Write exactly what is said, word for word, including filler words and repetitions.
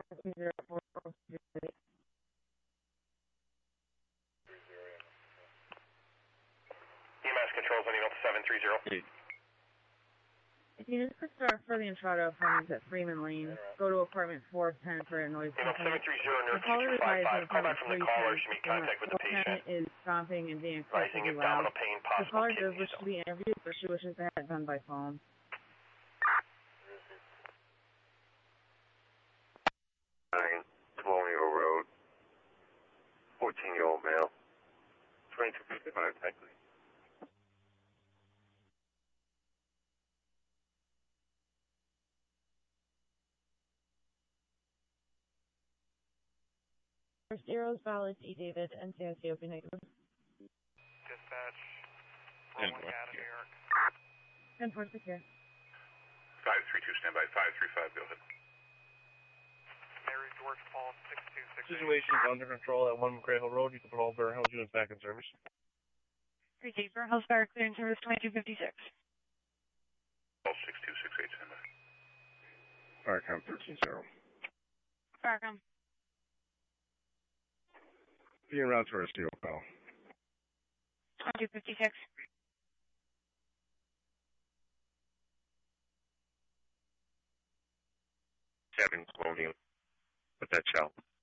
two zero four four zero eight. E M S controls on email to seven three zero. If you just start for the Entrado apartments at Freeman Lane, go to apartment four ten for a noise Email complaint. seven three zero, nurse The caller two two five replies five. in Call back apartment from the three caller. ten, She made and that contact with the patient. is stomping and being Rising excessively loud. abdominal pain, The possible caller does kidney wish to stone. be interviewed, but she wishes to have it done by phone. nine Colonial Road, fourteen-year-old male, twenty-two fifty-five, technically. First Arrows, Valid, E. David, N C I C O P negative. Dispatch, rolling out of New York. ten four six here. five three two, stand by. five three five, go ahead. Mary George Paul, six two six eight. Situation is under control at one McRae Hill Road. You can put all Bear Hill units back in service. three K for House Fire Clearing Service twenty-two fifty-six. Call six two six eight, stand by. Firecom thirteen zero. Firecom. Being route to our steel call. twenty-two fifty-six. Seven Colonial. Put that shell.